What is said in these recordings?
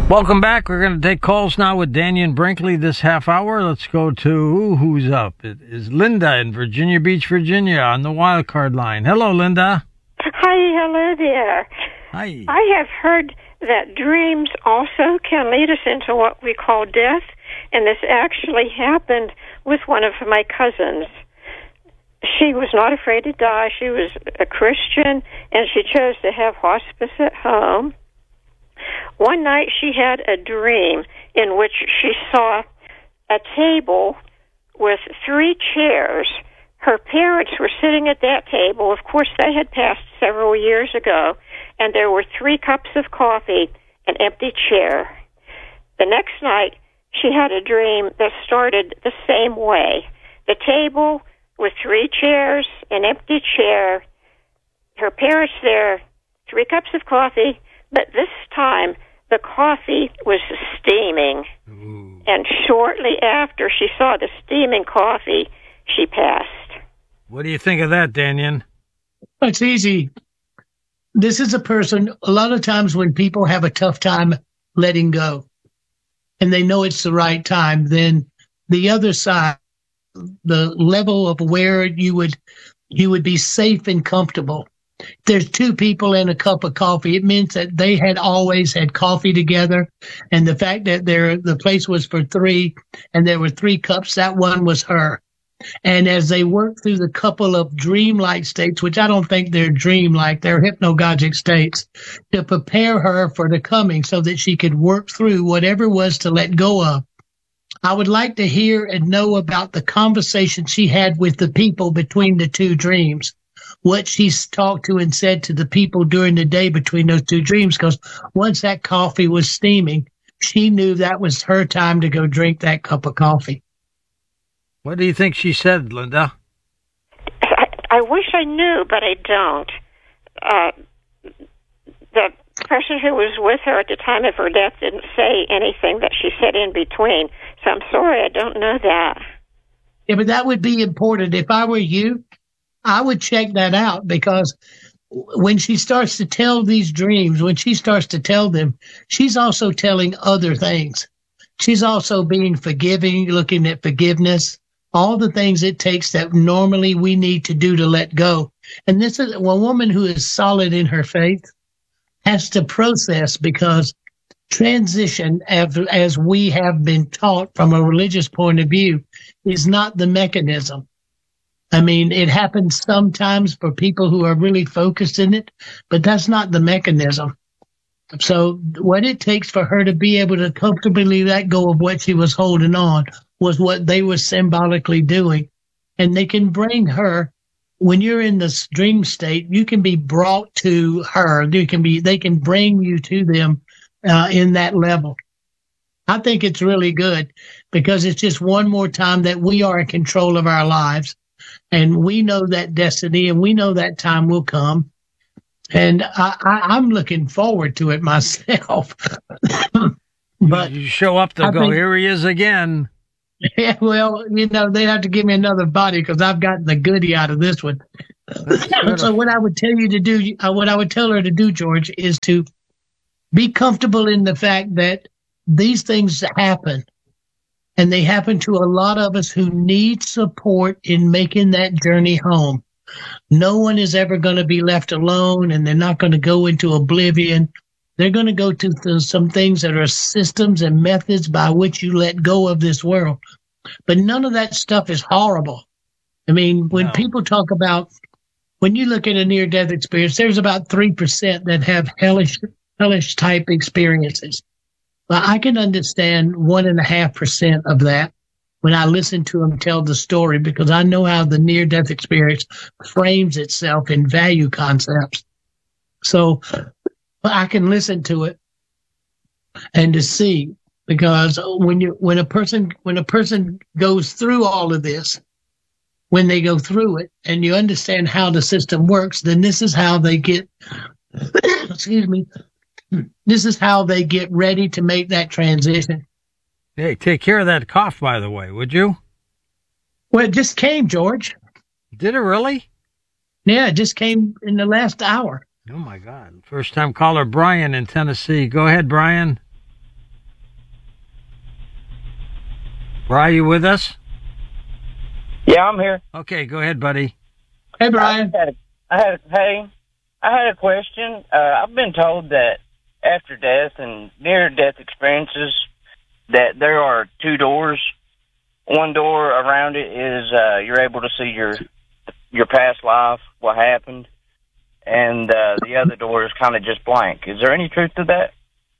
Welcome back. We're going to take calls now with Daniel Brinkley this half hour. Let's go to who's up. It is Linda in Virginia Beach, Virginia on the wild card line. Hello, Linda. Hi, hello there. Hi. I have heard that dreams also can lead us into what we call death, and this actually happened with one of my cousins. She was not afraid to die. She was a Christian, and she chose to have hospice at home. One night she had a dream in which she saw a table with 3 chairs. Her parents were sitting at that table. Of course, they had passed several years ago, and there were 3 cups of coffee, an empty chair. The next night, she had a dream that started the same way. The table with 3 chairs, an empty chair, her parents there, 3 cups of coffee, but this time the coffee was steaming. Ooh. And shortly after she saw the steaming coffee, she passed. What do you think of that, Daniel? It's easy. This is a person, a lot of times when people have a tough time letting go and they know it's the right time, then the other side, the level of where you would be safe and comfortable. If there's 2 people and a cup of coffee, it means that they had always had coffee together. And the fact that the place was for 3 and there were 3 cups, that one was her. And as they worked through the couple of dreamlike states, which I don't think they're dreamlike, they're hypnagogic states, to prepare her for the coming so that she could work through whatever was to let go of. I would like to hear and know about the conversation she had with the people between the 2 dreams, what she's talked to and said to the people during the day between those 2 dreams, because once that coffee was steaming, she knew that was her time to go drink that cup of coffee. What do you think she said, Linda? I wish I knew, but I don't. The person who was with her at the time of her death didn't say anything that she said in between, so I'm sorry, I don't know that. Yeah, but that would be important. If I were you, I would check that out, because when she starts to tell these dreams, when she starts to tell them, she's also telling other things. She's also being forgiving, looking at forgiveness, all the things it takes that normally we need to do to let go. And this is a woman who is solid in her faith has to process, because transition, as we have been taught from a religious point of view, is not the mechanism. I mean, it happens sometimes for people who are really focused in it, but that's not the mechanism. So what it takes for her to be able to comfortably let go of what she was holding on was what they were symbolically doing. And they can bring her, when you're in this dream state, you can be brought to her. They can bring you to them in that level. I think it's really good, because it's just one more time that we are in control of our lives. And we know that destiny, and we know that time will come. And I'm looking forward to it myself. But you show up, they'll go, here he is again. Yeah, well, they have to give me another body, because I've gotten the goodie out of this one. So what I would tell you to do, what I would tell her to do, George, is to be comfortable in the fact that these things happen. And they happen to a lot of us who need support in making that journey home. No one is ever going to be left alone, and they're not going to go into oblivion. They're going to go to some things that are systems and methods by which you let go of this world. But none of that stuff is horrible. I mean, when people talk about, when you look at a near-death experience, there's about 3% that have hellish type experiences. Well, I can understand 1.5% of that when I listen to them tell the story, because I know how the near-death experience frames itself in value concepts. So I can listen to it and to see, because when a person goes through all of this, when they go through it and you understand how the system works, then this is how they get, excuse me, this is how they get ready to make that transition. Hey, take care of that cough, by the way, would you? Well, it just came, George. Did it really? Yeah, it just came in the last hour. Oh, my God. First-time caller Brian in Tennessee. Go ahead, Brian. Brian, you with us? Yeah, I'm here. Okay, go ahead, buddy. Hey, Brian. I had a question. I've been told that after death and near-death experiences, that there are two doors. One door around it is you're able to see your past life, what happened, and the other door is kind of just blank. Is there any truth to that?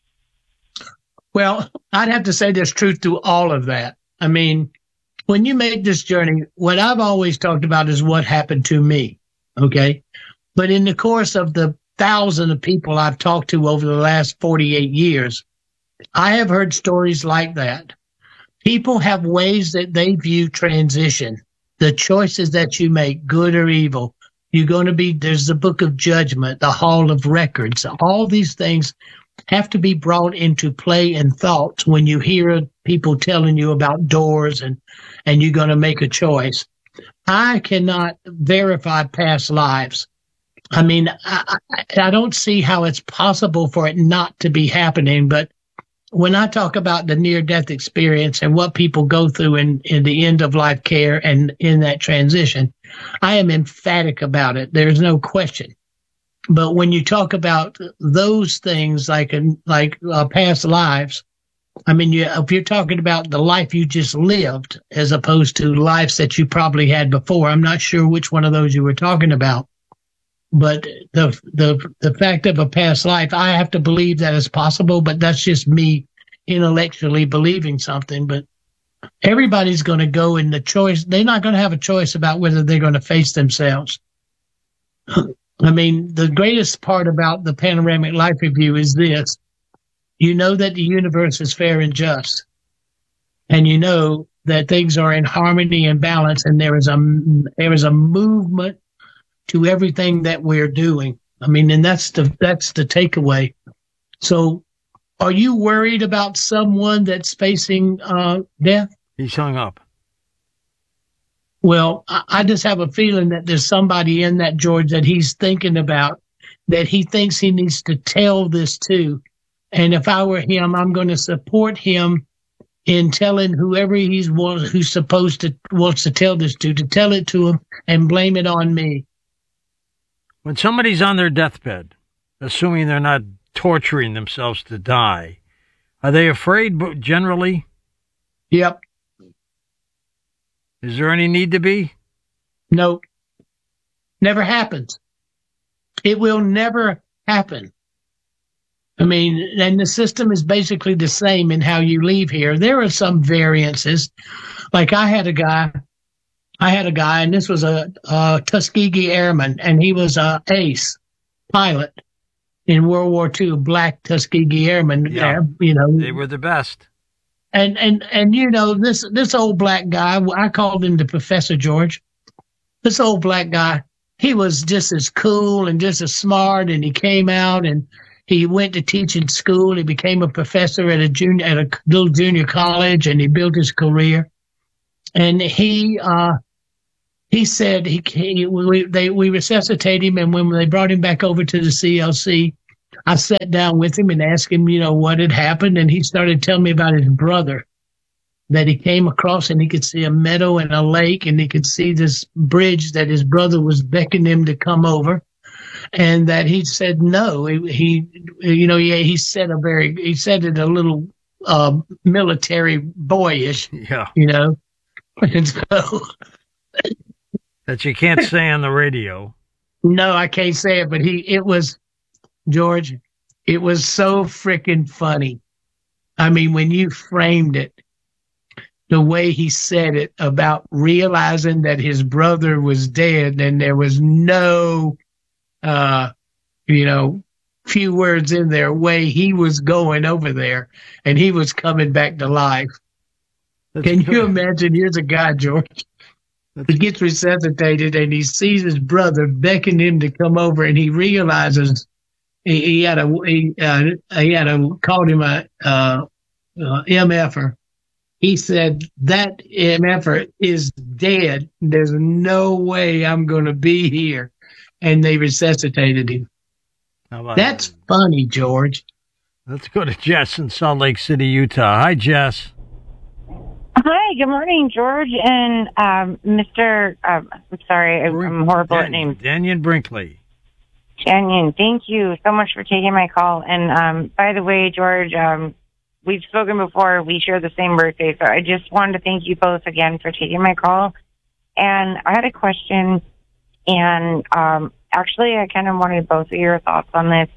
Well, I'd have to say there's truth to all of that. I mean, when you make this journey, what I've always talked about is what happened to me, okay? But in the course of the thousands of people I've talked to over the last 48 years, I have heard stories like that. People have ways that they view transition, the choices that you make, good or evil. There's the book of judgment, the hall of records. All these things have to be brought into play and thoughts when you hear people telling you about doors and you're going to make a choice. I cannot verify past lives. I mean, I don't see how it's possible for it not to be happening, but when I talk about the near-death experience and what people go through in the end-of-life care and in that transition, I am emphatic about it. There's no question. But when you talk about those things like past lives, I mean, if you're talking about the life you just lived as opposed to lives that you probably had before, I'm not sure which one of those you were talking about. But the fact of a past life, I have to believe that it's possible, but that's just me intellectually believing something. But everybody's going to go in the choice. They're not going to have a choice about whether they're going to face themselves. I mean, the greatest part about the Panoramic Life Review is this. You know that the universe is fair and just. And you know that things are in harmony and balance, and there is a movement to everything that we're doing. I mean, and that's the takeaway. So are you worried about someone that's facing death? He's hung up. Well, I just have a feeling that there's somebody in that, George, that he's thinking about, that he thinks he needs to tell this to. And if I were him, I'm going to support him in telling whoever who's wants to tell this to tell it to him and blame it on me. When somebody's on their deathbed, assuming they're not torturing themselves to die, are they afraid generally? Yep. Is there any need to be? No. Never happens. It will never happen. I mean, and the system is basically the same in how you leave here. There are some variances. Like I had a guy, and this was a Tuskegee Airman, and he was a ace pilot in World War II, black Tuskegee Airman. Yeah, you know, they were the best. And you know, this old black guy, I called him the Professor George. This old black guy, he was just as cool and just as smart, and he came out and he went to teaching school. He became a professor at a little junior college, and he built his career. And he said we resuscitate him, and when they brought him back over to the CLC, I sat down with him and asked him, you know, what had happened, and he started telling me about his brother that he came across, and he could see a meadow and a lake, and he could see this bridge that his brother was beckoning him to come over, and that he said no. He said it a little military boyish, yeah, you know, and so. That you can't say on the radio. No, I can't say it, but George, it was so freaking funny. I mean, when you framed it, the way he said it about realizing that his brother was dead and there was no, few words in there, way he was going over there and he was coming back to life. Can you imagine? Here's a guy, George. He gets resuscitated and he sees his brother beckon him to come over, and he realizes he had called him a MFer. He said that MFer is dead. There's no way I'm going to be here, and they resuscitated him. That's funny, George. Let's go to Jess in Salt Lake City, Utah. Hi, Jess. Hi, good morning, George and Mr. I'm sorry, I'm horrible at names. Dannion Brinkley. Dannion, thank you so much for taking my call. And by the way, George, we've spoken before. We share the same birthday, so I just wanted to thank you both again for taking my call. And I had a question, and actually, I kind of wanted both of your thoughts on this.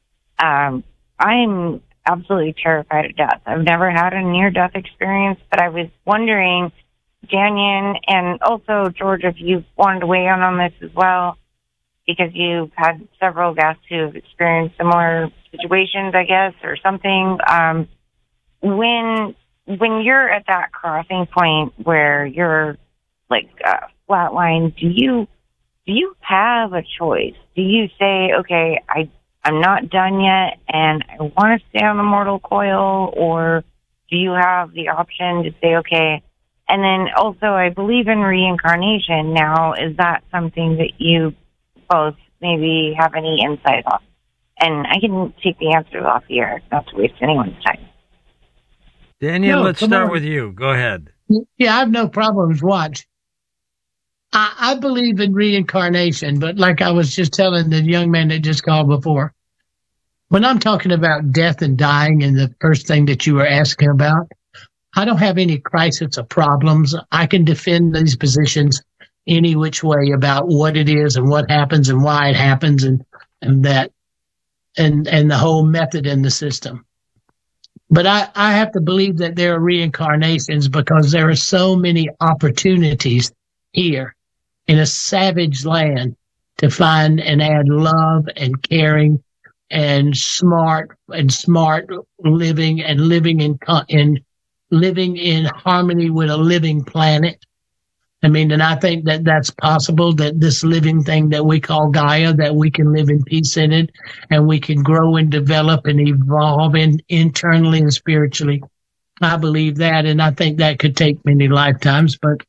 I'm absolutely terrified of death. I've never had a near-death experience, but I was wondering, Dannion, and also George, if you wanted to weigh in on this as well, because you've had several guests who have experienced similar situations, I guess, or something. When you're at that crossing point where you're like flatline, do you have a choice? Do you say, okay, I'm not done yet and I want to stay on the mortal coil, or do you have the option to say, okay? And then also, I believe in reincarnation. Now, is that something that you both maybe have any insight on? And I can take the answers off the air, not to waste anyone's time. Dannion, let's start with you. Go ahead. Yeah, I have no problems. Watch. I believe in reincarnation, but like I was just telling the young man that just called before, when I'm talking about death and dying and the first thing that you were asking about, I don't have any crisis or problems. I can defend these positions any which way about what it is and what happens and why it happens and that and the whole method in the system. But I have to believe that there are reincarnations because there are so many opportunities here in a savage land to find and add love and caring and smart living and living in harmony with a living planet. I mean, and I think that that's possible, that this living thing that we call Gaia, that we can live in peace in it, and we can grow and develop and evolve internally and spiritually. I believe that, and I think that could take many lifetimes. But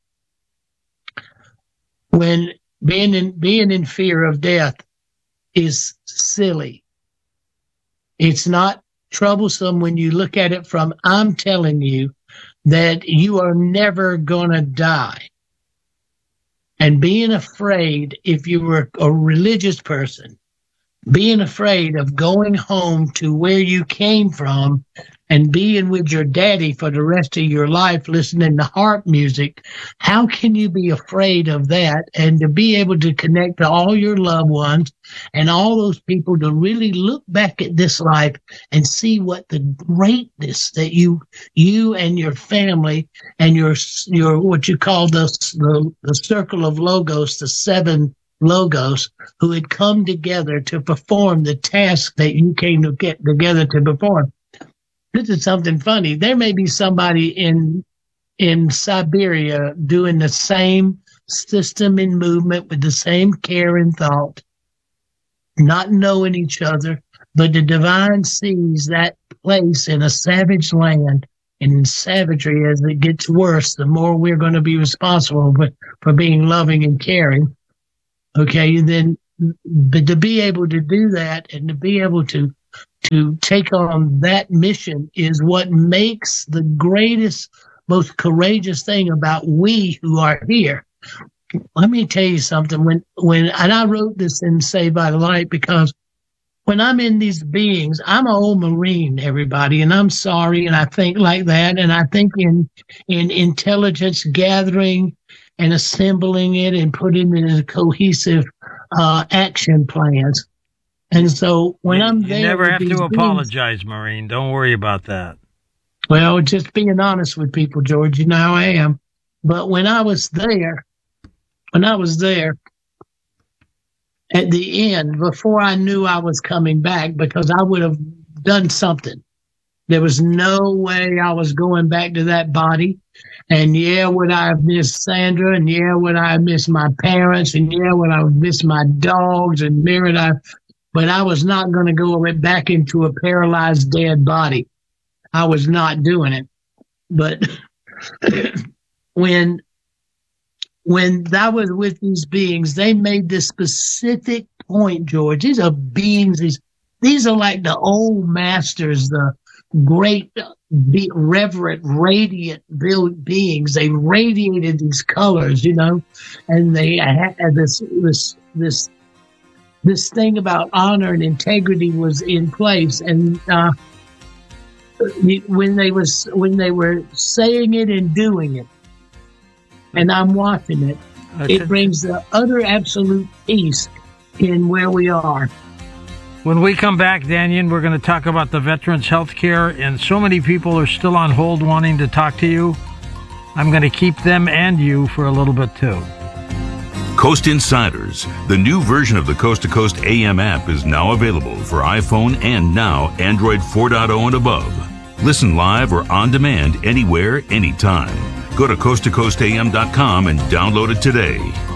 when being in fear of death is silly, it's not troublesome when you look at it from, I'm telling you that you are never going to die. And being afraid, if you were a religious person, being afraid of going home to where you came from and being with your daddy for the rest of your life listening to harp music, how can you be afraid of that? And to be able to connect to all your loved ones and all those people to really look back at this life and see what the greatness that you and your family and your what you call the circle of logos, the seven logos, who had come together to perform the task that you came to get together to perform. This is something funny. There may be somebody in Siberia doing the same system and movement with the same care and thought, not knowing each other, but the divine sees that place in a savage land, and in savagery, as it gets worse, the more we're going to be responsible for being loving and caring. Okay, then, but to be able to do that and to be able to take on that mission is what makes the greatest, most courageous thing about we who are here. Let me tell you something. And I wrote this in Saved by the Light, because when I'm in these beings, I'm an old Marine, everybody, and I'm sorry, and I think like that, and I think in intelligence gathering and assembling it and putting it in a cohesive action plans. And so when I'm there, you never have to apologize, Marine. Don't worry about that. Well, just being honest with people, George, you know how I am. But when I was there, at the end, before I knew I was coming back, because I would have done something. There was no way I was going back to that body. And yeah, would I have missed Sandra? And yeah, would I have missed my parents? And yeah, would I have missed my dogs? And but I was not going to go back into a paralyzed dead body. I was not doing it. But when I was with these beings, they made this specific point, George. These are beings. These are like the old masters, great, reverent, radiant beings. They radiated these colors, and they had this thing about honor and integrity was in place. And when they were saying it and doing it, and I'm watching it, it brings the utter absolute peace in where we are. When we come back, Daniel, we're going to talk about the veterans' health care, and so many people are still on hold wanting to talk to you. I'm going to keep them and you for a little bit, too. Coast Insiders, the new version of the Coast to Coast AM app, is now available for iPhone and now Android 4.0 and above. Listen live or on demand anywhere, anytime. Go to coasttocoastam.com and download it today.